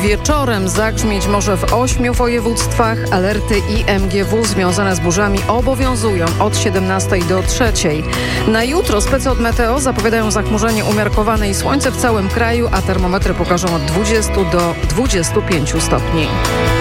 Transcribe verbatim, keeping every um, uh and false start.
Wieczorem zagrzmieć może w ośmiu województwach. Alerty I M G W związane z burzami obowiązują od siedemnastej do trzeciej. Na jutro specy od Meteo zapowiadają zachmurzenie umiarkowane i słońce w całym kraju, a termometry pokażą od dwudziestu do dwudziestu pięciu stopni.